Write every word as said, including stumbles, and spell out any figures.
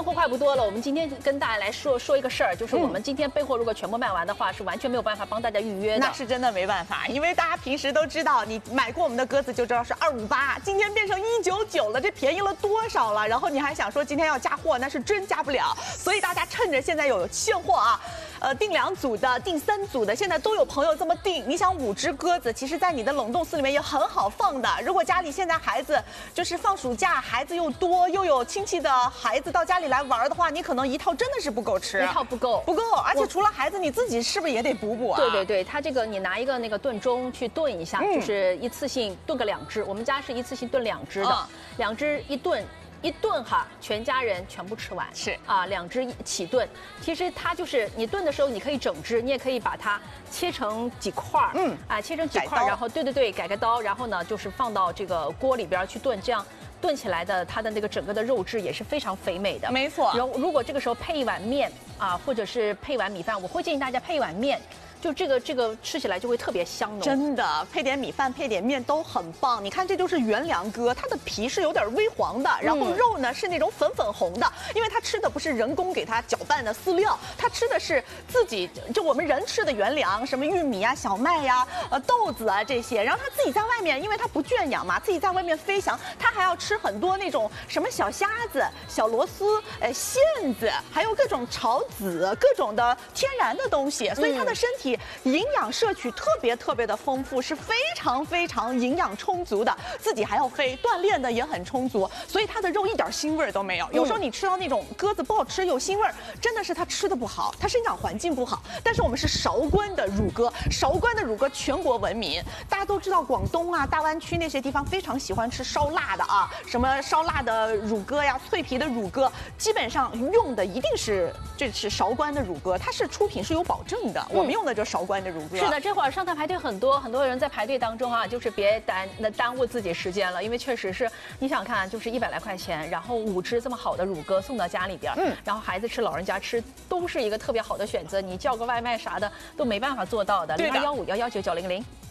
天货快不多了，我们今天跟大家来说说一个事儿，就是我们今天备货如果全部卖完的话，是完全没有办法帮大家预约的。 那是真的没办法，因为大家平时都知道，你买过我们的鸽子就知道是二五八，今天变成一九九了，这便宜了多少了？然后你还想说今天要加货，那是真加不了。所以大家趁着现在有现货啊。 呃，订两组的，订三组的，现在都有朋友这么订。你想五只鸽子，其实在你的冷冻室里面也很好放的。如果家里现在孩子就是放暑假，孩子又多，又有亲戚的孩子到家里来玩的话，你可能一套真的是不够吃， 一套不够， 不够。而且除了孩子，你自己是不是也得补补啊？ 对对对，它这个你拿一个那个炖盅去炖一下，嗯、就是一次性炖个两只。我们家是一次性炖两只的，嗯、两只一炖。 一炖哈，全家人全部吃完是啊，两只一起炖。其实它就是你炖的时候，你可以整只，你也可以把它切成几块儿，嗯啊，切成几块，然后对对对，改个刀，然后呢就是放到这个锅里边去炖，这样炖起来的它的那个整个的肉质也是非常肥美的。 没错。 然后如果这个时候配一碗面啊，或者是配碗米饭，我会建议大家配一碗面。 就这个这个吃起来就会特别香浓， 真的，配点米饭，配点面都很棒。你看，这就是原良鸽，它的皮是有点微黄的，然后肉呢是那种粉粉红的，因为它吃的不是人工给它搅拌的饲料，它吃的是自己就我们人吃的原粮，什么玉米啊、小麦呀、呃豆子啊这些。然后它自己在外面，因为它不圈养嘛，自己在外面飞翔，它还要吃很多那种什么小虾子、小螺丝、呃蚬子，还有各种草籽、各种的天然的东西，所以它的身体。 营养摄取特别特别的丰富，是非常非常营养充足的。自己还要飞，锻炼的也很充足，所以它的肉一点腥味都没有。有时候你吃到那种鸽子不好吃有腥味，真的是它吃的不好，它生长环境不好。但是我们是韶关的乳鸽，韶关的乳鸽全国闻名，大家都知道广东啊、大湾区那些地方非常喜欢吃烧腊的啊，什么烧腊的乳鸽呀、脆皮的乳鸽，基本上用的一定是这是韶关的乳鸽，它是出品是有保证的。我们用的就是韶关。 是的，这会儿上台排队很多，很多人在排队当中啊，就是别耽那耽误自己时间了，因为确实是你想看，就是一百来块钱，然后五只这么好的乳鸽送到家里边，嗯，然后孩子吃、老人家吃，都是一个特别好的选择。你叫个外卖啥的都没办法做到的，零二幺五幺幺九九零零。